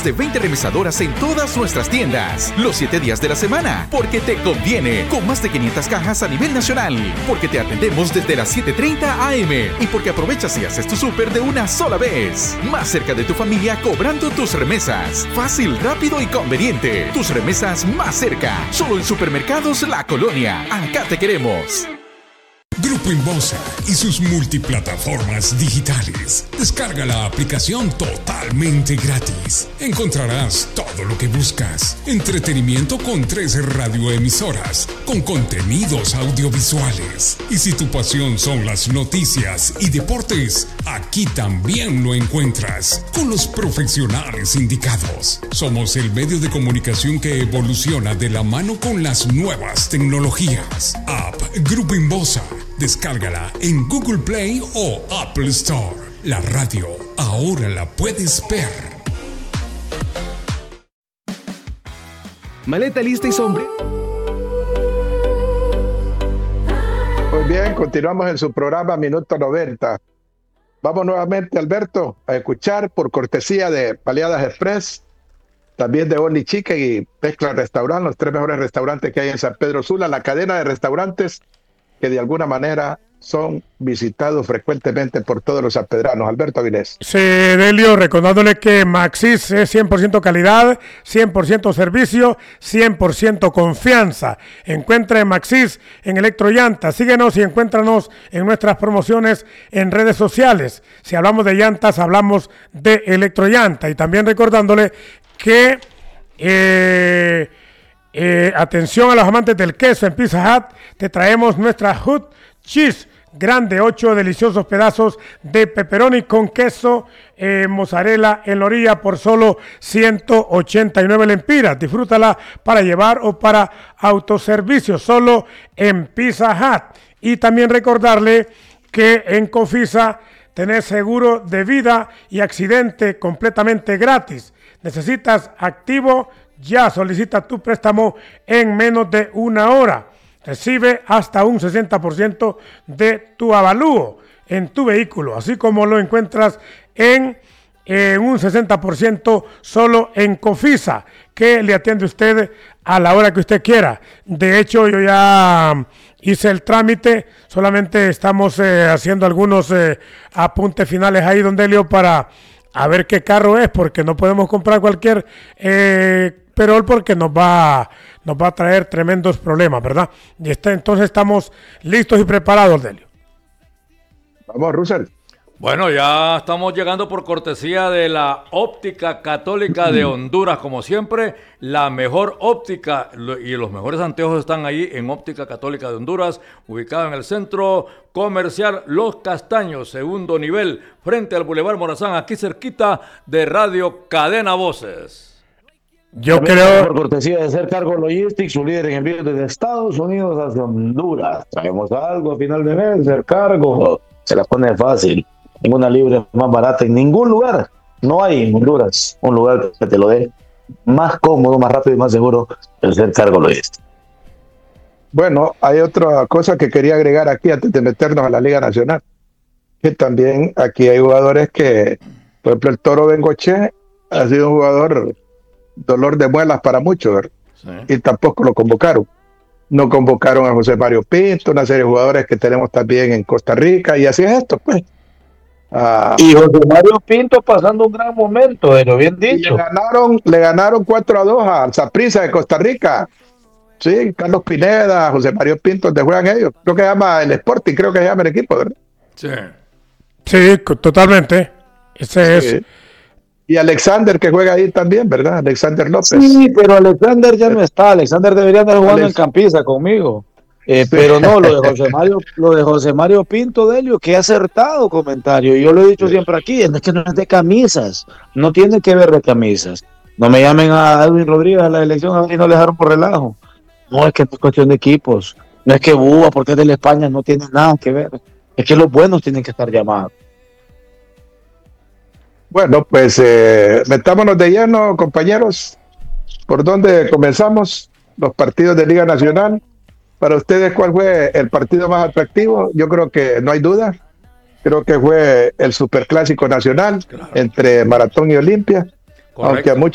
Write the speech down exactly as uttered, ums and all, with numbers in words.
de veinte remesadoras en todas nuestras tiendas. Los siete días de la semana, porque te conviene. Con más de quinientas cajas a nivel nacional. Porque te atendemos desde las siete treinta a eme. Y porque aprovechas y haces tu súper de una sola vez. Más cerca de tu familia cobrando tus remesas. Fácil, rápido y conveniente. Tus remesas más cerca. Solo en Supermercados La Colonia. Acá te queremos. Grupo Inbosa y sus multiplataformas digitales. Descarga la aplicación totalmente gratis. Encontrarás todo lo que buscas. Entretenimiento con tres radioemisoras, con contenidos audiovisuales. Y si tu pasión son las noticias y deportes, aquí también lo encuentras, con los profesionales indicados. Somos el medio de comunicación que evoluciona de la mano con las nuevas tecnologías. App Grupo Inbosa. Descárgala en Google Play o Apple Store. La radio ahora la puedes ver. Maleta lista y sombre. Muy bien, continuamos en su programa Minuto noventa. Vamos nuevamente, Alberto, a escuchar por cortesía de Baleadas Express, también de Only Chicken y Mezcla Restaurant, los tres mejores restaurantes que hay en San Pedro Sula, la cadena de restaurantes que de alguna manera son visitados frecuentemente por todos los sanpedranos. Alberto Avilés. Sí, Delio, recordándole que Maxis es cien por ciento calidad, cien por ciento servicio, cien por ciento confianza. Encuentra en Maxis en Electrollanta. Síguenos y encuéntranos en nuestras promociones en redes sociales. Si hablamos de llantas, hablamos de Electrollanta. Y también recordándole que... Eh, Eh, atención a los amantes del queso, en Pizza Hut te traemos nuestra Hut Cheese grande, ocho deliciosos pedazos de pepperoni con queso eh, mozzarella en la orilla por solo ciento ochenta y nueve lempiras. Disfrútala para llevar o para autoservicio, solo en Pizza Hut. Y también recordarle que en Cofisa tenés seguro de vida y accidente completamente gratis. Necesitas activo, ya solicita tu préstamo en menos de una hora. Recibe hasta un sesenta por ciento de tu avalúo en tu vehículo, así como lo encuentras en, en un sesenta por ciento solo en Cofisa, que le atiende usted a la hora que usted quiera. De hecho, yo ya hice el trámite, solamente estamos eh, haciendo algunos eh, apuntes finales ahí, don Delio, para a ver qué carro es, porque no podemos comprar cualquier eh, perol porque nos va, nos va a traer tremendos problemas, ¿verdad? Y está, entonces estamos listos y preparados, Delio. Vamos, Russell. Bueno, ya estamos llegando por cortesía de la Óptica Católica de Honduras, como siempre, la mejor óptica y los mejores anteojos están ahí en Óptica Católica de Honduras, ubicada en el centro comercial Los Castaños, segundo nivel, frente al Boulevard Morazán, aquí cerquita de Radio Cadena Voces. Yo creo... Por cortesía de Ser Cargo Logistics, su líder en envíos desde Estados Unidos hacia Honduras. Traemos algo a final de mes, Ser Cargo. Se la pone fácil. Ninguna libre más barata en ningún lugar. No hay en Honduras un lugar que te lo dé más cómodo, más rápido y más seguro. El Ser Cargo Logistics. Bueno, hay otra cosa que quería agregar aquí antes de meternos a la Liga Nacional. Que también aquí hay jugadores que, por ejemplo, el Toro Bengoche ha sido un jugador dolor de muelas para muchos, ¿verdad? Sí. Y tampoco lo convocaron. No convocaron a José Mario Pinto, una serie de jugadores que tenemos también en Costa Rica, y así es esto, pues. Ah, y José Mario Pinto pasando un gran momento, pero bien dicho. Le ganaron, le ganaron cuatro a dos al Saprissa de Costa Rica. Sí, Carlos Pineda, José Mario Pinto, donde juegan ellos. Creo que se llama el Sporting, creo que se llama el equipo, ¿verdad? Sí. Sí, totalmente. Ese sí. es. Y Alexander, que juega ahí también, ¿verdad? Alexander López. Sí, pero Alexander ya no está. Alexander debería andar jugando Alex... en Campiza conmigo. Eh, sí. Pero no, lo de José Mario, lo de José Mario Pinto, Delio, qué acertado comentario. Yo lo he dicho sí. siempre aquí, es que no es de camisas. No tiene que ver de camisas. No me llamen a Edwin Rodríguez a la elección a ver si no le dejaron por relajo. No, es que no es cuestión de equipos. No es que Búa, porque es de la España, no tiene nada que ver. Es que los buenos tienen que estar llamados. Bueno, pues eh, metámonos de lleno, compañeros. ¿Por dónde comenzamos? Los partidos de Liga Nacional. Para ustedes, ¿cuál fue el partido más atractivo? Yo creo que no hay duda. Creo que fue el Superclásico Nacional, claro, entre Maratón y Olimpia. Correcto. Aunque a muchos